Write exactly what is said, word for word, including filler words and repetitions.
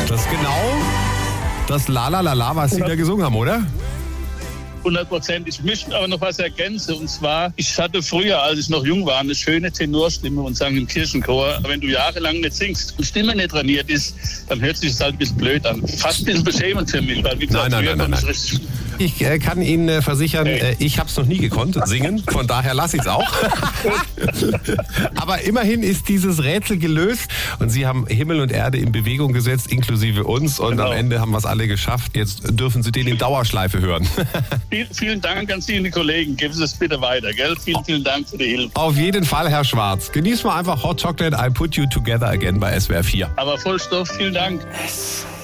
Das ist genau das La La La La, was Sie da gesungen haben, oder? hundert Prozent. Ich möchte aber noch was ergänzen. Und zwar, ich hatte früher, als ich noch jung war, eine schöne Tenorstimme und sang im Kirchenchor. Aber wenn du jahrelang nicht singst und Stimme nicht trainiert ist, dann hört sich das halt ein bisschen blöd an. Fast ein bisschen beschämend für mich. Weil, wie gesagt, Nein, nein, nein, nein, nein. Richtig Ich äh, kann Ihnen äh, versichern, Hey. äh, ich habe es noch nie gekonnt, singen. Von daher lasse ich es auch. Aber immerhin ist dieses Rätsel gelöst und Sie haben Himmel und Erde in Bewegung gesetzt, inklusive uns. Und Genau. am Ende haben wir es alle geschafft. Jetzt dürfen Sie den in Dauerschleife hören. Viel, vielen Dank an Sie und die Kollegen. Geben Sie es bitte weiter, gell? Vielen, vielen Dank für die Hilfe. Auf jeden Fall, Herr Schwarz. Genießen wir einfach Hot Chocolate, I Put You Together Again bei S W R vier. Aber Vollstoff, vielen Dank. S